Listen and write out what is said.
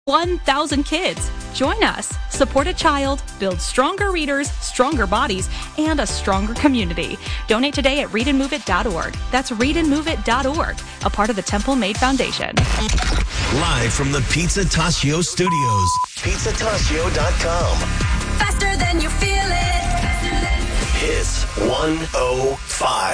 1,000 kids. Join us. Support a child, build stronger readers, stronger bodies, and a stronger community. Donate today at readandmoveit.org. That's readandmoveit.org, a part of the Temple Maid Foundation. Live from the Pizzatascio studios, pizzatascio.com. Faster than you feel it. Hits 105.